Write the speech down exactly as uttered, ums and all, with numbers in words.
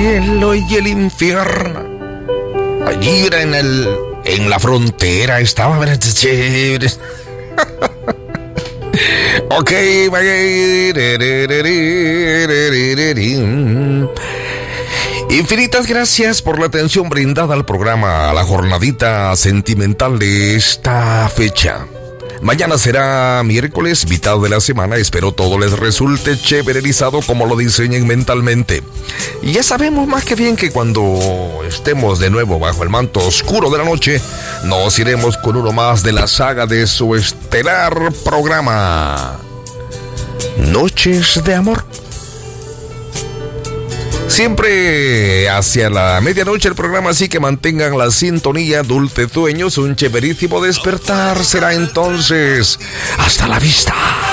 cielo y el infierno. Allí era en el... en la frontera estaba chévere. Ok, infinitas gracias por la atención brindada al programa, a la jornadita sentimental de esta fecha. Mañana será miércoles, mitad de la semana. Espero todo les resulte chévererizado como lo diseñen mentalmente. Y ya sabemos más que bien que cuando estemos de nuevo bajo el manto oscuro de la noche, nos iremos con uno más de la saga de su estelar programa Noches de Amor. Siempre hacia la medianoche el programa, así que mantengan la sintonía. Dulces sueños, un chéverísimo despertar será entonces. Hasta la vista.